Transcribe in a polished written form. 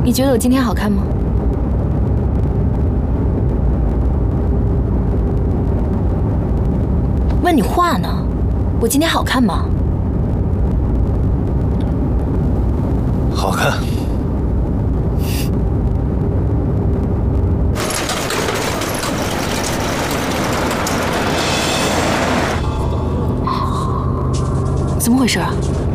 你觉得我今天好看吗？问你话呢，我今天好看吗？ 好看。 怎么回事啊？